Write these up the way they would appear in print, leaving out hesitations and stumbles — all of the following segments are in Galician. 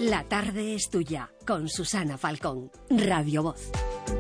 La tarde es tuya, con Susana Falcón, Radio Voz.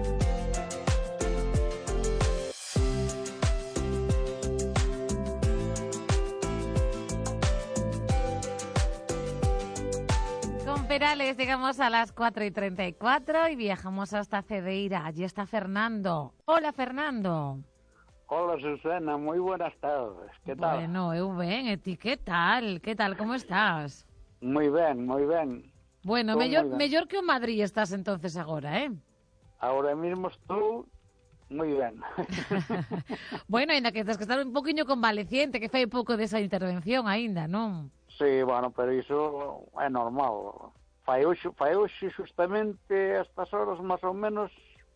Con Perales llegamos a las 4:34 y viajamos hasta Cedeira. Allí está Fernando. Hola, Fernando. Hola, Susana, moi buenas tardes. Que tal? Bueno, eu ben, e ti que tal? Que tal, como estás? Moi ben, moi ben. Bueno, Estou mellor que o Madrid estás entonces agora, eh? Ahora mismo estou moi ben. Bueno, ainda que tens que estar un poquinho convaleciente, que fai pouco desa intervención aínda, non? Sí, bueno, pero iso é normal. Fai hoxe justamente a estas horas máis ou menos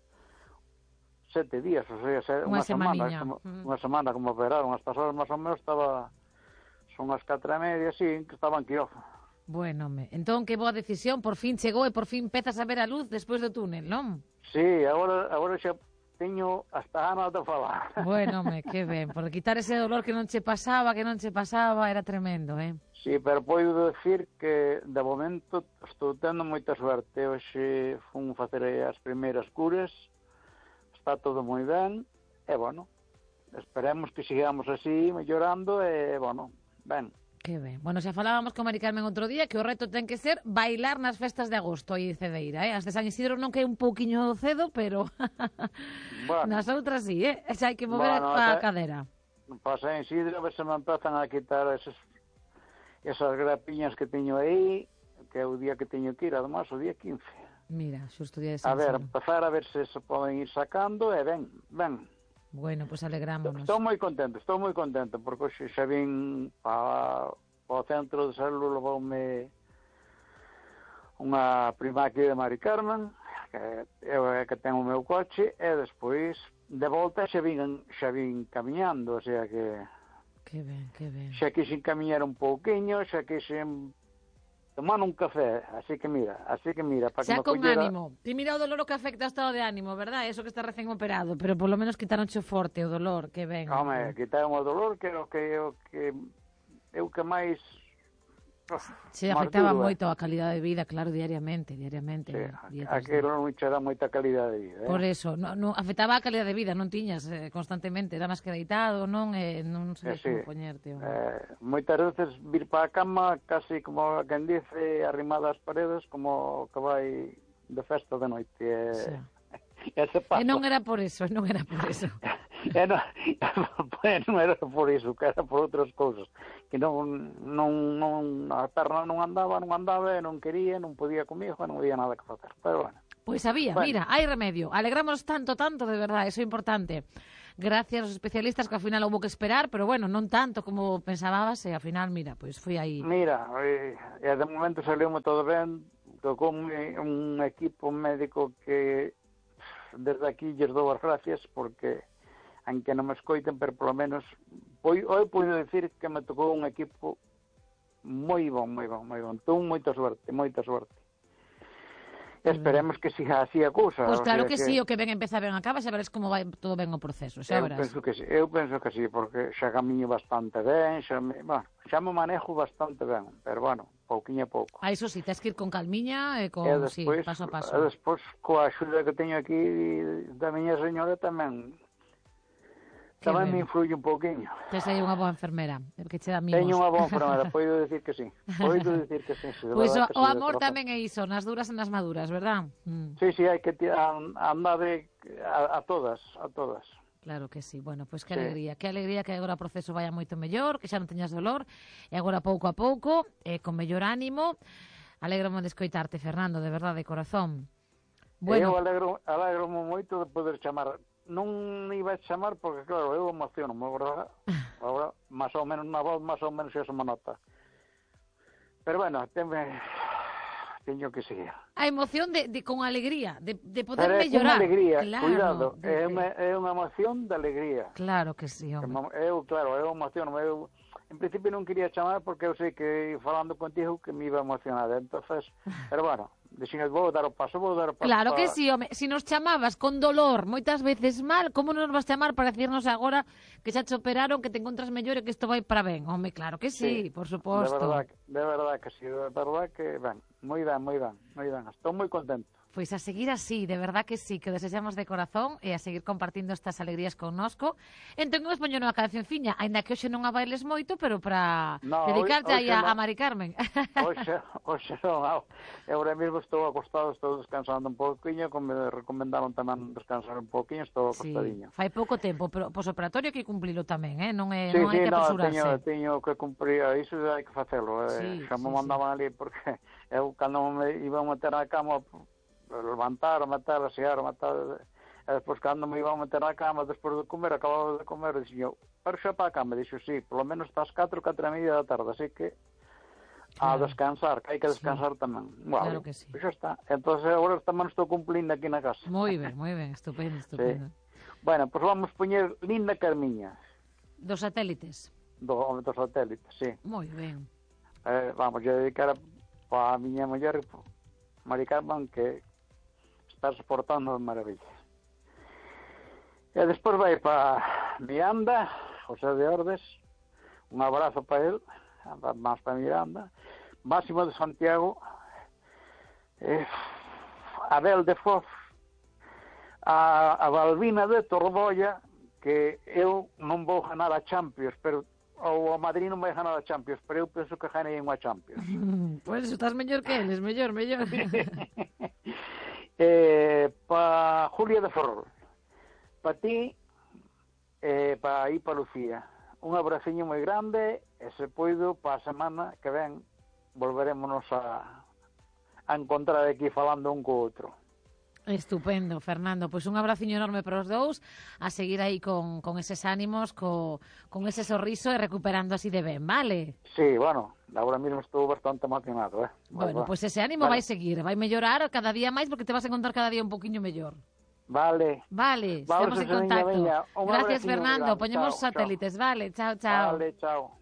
7 días, o sea, unha semana, unha semana como operaron, a estas horas máis ou menos son as 4:30, sí, que estaba en quirófano. Bueno, entón que boa decisión, por fin chegou e por fin empezas a ver a luz despois do túnel, non? Sí, agora xa teño hasta ganas de falar. Bueno, que ben, por quitar ese dolor que non che pasaba, era tremendo, eh? Sí, pero podo decir que de momento estou tendo moita suerte. Hoxe fun facer as primeiras curas, está todo moi ben, e, bueno, esperemos que sigamos así, mellorando, e, bueno, ben. Que ben. Bueno, xa falábamos con Mari Carmen outro día que o reto ten que ser bailar nas festas de agosto aí en Cedeira, eh? As de San Isidro non que é un pouquiño cedo, pero bueno, nas outras sí, eh? Xa hai que mover a cadera. Para San Isidro, a ver se me empezan a quitar esas grapiñas que teño aí, que é o día que teño que ir, además, o día 15. Mira, xusto o día de San Isidro. A ver, empezar a ver se poden ir sacando, e ben. Bueno, pois alegrámonos. Estou moi contento, porque hoxe xa vin para o centro de salud, levoume unha prima aquí de Mari Carmen, que ten o meu coche, e despois de volta xa vin camiñando, o sea que... Que ben. Xa quixen camiñar un pouquiño, xa quixen tomar un café, así que mira, para que xa me con collera... ánimo. Ti mira o dolor o que afecta o estado de ánimo, verdad? Eso que está recén operado, pero polo menos quitaronche forte o dolor, que ben. Home, quitaron o dolor, que é o que máis... Se afectaba moito a calidade de vida, claro, diariamente. Sí, aquilo non che dá moita calidade de vida, eh? Por eso, non afectaba a calidade de vida, non tiñas constantemente, era máis que deitado, non sabías como poñerte. Moitas veces vir para a cama, casi como quen dice, arrimada ás paredes, como que vai de festa de noite. E non era por eso. Non era por iso, que era por outras cousas, que a perna non andaba, e non quería, non podía comigo, non había nada que facer, pero bueno. Pois había, mira, hai remedio, alegramos tanto, de verdade, eso é importante. Gracias aos especialistas que ao final houve que esperar, pero bueno, non tanto como pensábamos, e ao final, mira, pois foi aí. Mira, de momento saliume todo ben, tocou un equipo médico que desde aquí lles dou as gracias, porque aunque non me escoiten, pero polo menos hoy podo decir que me tocou un equipo moi bon. Tuve moita suerte. Esperemos que siga así a cousa. Pois claro que sí, o que ben empeza ben acaba, xa veres como vai todo ben o proceso, xa verás. Eu penso que sí, porque xa camiño bastante ben, xa me manejo bastante ben, pero bueno, pouquiño a pouco. Iso sí, tens que ir con calmiña e con paso a paso. E despois, coa axuda que teño aquí da miña señora tamén me influye un pouquiño. Tes aí unha boa enfermera, que che dá mimos. Teño unha boa enfermera, podo dicir que sí. Pois o amor tamén é iso, nas duras e nas maduras, verdad? Sí, hai que andar a todas. Claro que sí. Bueno, pois que alegría que agora o proceso vaya moito mellor, que xa non teñas dolor, e agora pouco a pouco, con mellor ánimo. Alégrome de escoitarte, Fernando, de verdade, de corazón. Bueno, eu alegro-me moito de poder chamar. Non iba a chamar porque, claro, eu emociono-me, verdad? Agora, máis ou menos na voz, máis ou menos eso me nota. Pero bueno, teño que seguir. A emoción con alegría, de poder mellorar. Con alegría, claro, cuidado, é unha emoción de alegría. Claro que sí, home. Eu emociono, en principio non quería chamar porque eu sei que falando contigo que me iba a emocionar, entonces, pero bueno, dixen, vou dar o paso. Claro que sí, home, si nos chamabas con dolor, moitas veces mal, como non nos vas chamar para decirnos agora que xa te operaron, que te encontras mellor e que isto vai para ben? Home, claro que sí, por suposto. De verdad que sí, de verdad que ben, moi ben, estou moi contento. Pois a seguir así, de verdad que sí, que o desexamos de corazón e a seguir compartindo estas alegrías connosco. Entón, vamos poñer unha cancionciña, aínda que hoxe non a bailes moito, pero para dedicarte aí a Mari Carmen. Hoxe non, eu ahora mesmo estou acostado, estou descansando un pouquiño, como me recomendaron tamén descansar un pouquiño, estou acostadiño. Sí, fai pouco tempo, pero posoperatorio hai que cumplilo tamén, non hai que apresurarse. Teño que cumprir, iso hai que facelo, xa me mandaban ali, porque eu cando me iba a meter na cama, levantar, matar, asear, matar, e despois cando me iba a meter na cama despois de comer, acababa de comer, e dixo, pero xa para a cama, dixo, sí, polo menos estás 4 e media da tarde, así que a descansar, que hai que descansar tamén. Claro que sí. Pois xa está. Entón, agora tamén estou cumplindo aquí na casa. Moi ben, estupendo. Sí. Bueno, pois vamos poñer Linda Carmiña. Dos satélites. Dos satélites, sí. Moi ben. Vamos a dedicar para a miña muller, Mari Carmen, que está soportando de maravilla. E despois vai para Miranda, José de Ordes, un abrazo para él, máis para Miranda, Máximo de Santiago, Abel de Foz, a Balbina de Torbolla, que eu non vou ganar a Champions, pero ou a Madrid non vai ganar a Champions, pero eu penso que ganei unha Champions. Pois estás mellor que eles, mellor. Para Julia de Ferrol, para ti, para aí para Lucía, un abraciño moi grande, e se poido, para a semana que ven, volverémonos a encontrar aquí falando un co outro. Estupendo, Fernando. Pois un abraciño enorme para os dous, a seguir aí con eses ánimos, con ese sorriso e recuperando así de ben, vale? Sí, bueno, agora mesmo estou bastante emocionado, Bueno, pois ese ánimo vai seguir, vai mellorar cada día máis porque te vas a encontrar cada día un poquinho mellor. Vale, estamos en contacto. Gracias, Fernando. Poñemos satélites, vale, chao. Vale, chao.